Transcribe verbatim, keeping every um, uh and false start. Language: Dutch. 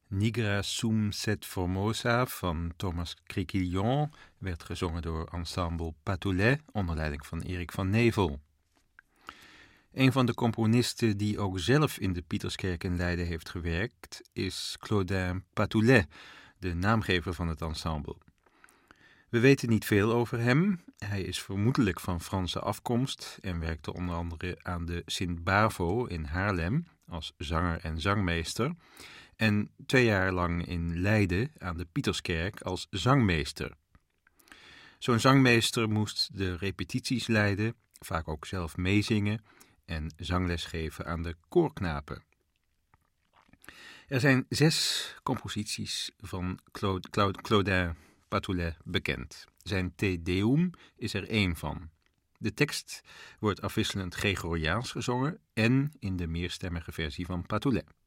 Nigra sum set formosa van Thomas Criquillon werd gezongen door ensemble Patoulet onder leiding van Erik van Nevel. Een van de componisten die ook zelf in de Pieterskerk in Leiden heeft gewerkt is Claudin Patoulet, de naamgever van het ensemble. We weten niet veel over hem. Hij is vermoedelijk van Franse afkomst en werkte onder andere aan de Sint-Bavo in Haarlem als zanger en zangmeester en twee jaar lang in Leiden aan de Pieterskerk als zangmeester. Zo'n zangmeester moest de repetities leiden, vaak ook zelf meezingen en zangles geven aan de koorknapen. Er zijn zes composities van Claude, Claude, Claudin Patoulet bekend. Zijn Te Deum is er één van. De tekst wordt afwisselend Gregoriaans gezongen en in de meerstemmige versie van Patoulet.